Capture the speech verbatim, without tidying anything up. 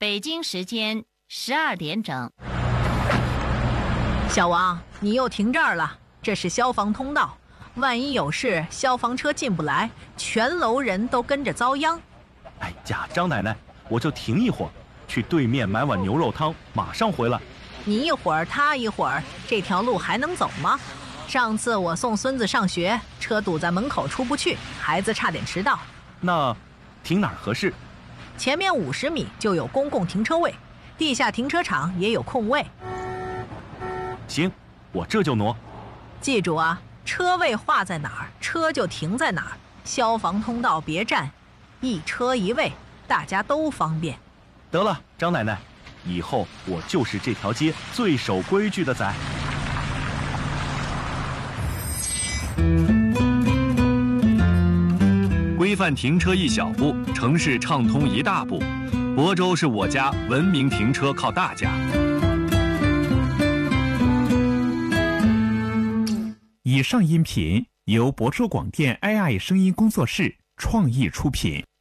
北京时间十二点整。 小王，你又停这儿了，这是消防通道，万一有事，消防车进不来，全楼人都跟着遭殃。 哎呀，张奶奶，我就停一会儿，去对面买碗牛肉汤，马上回来。 你一会儿他一会儿，这条路还能走吗？上次我送孙子上学，车堵在门口出不去，孩子差点迟到。 那停哪儿合适？ 前面五十米就有公共停车位，地下停车场也有空位。 行，我这就挪。 记住啊，车位画在哪儿，车就停在哪儿。消防通道别占，一车一位，大家都方便。 得了，张奶奶，以后我就是这条街最守规矩的仔。 规范停车一小步，城市畅通一大步。亳州是我家，文明停车靠大家。 以上音频由亳州广电 A I 声音工作室创意出品。